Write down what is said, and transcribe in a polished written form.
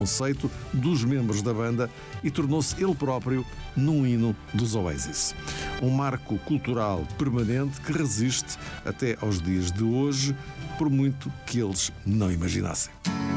conceito dos membros da banda e tornou-se ele próprio num hino dos Oasis. Um marco cultural permanente que resiste até aos dias de hoje, por muito que eles não imaginassem.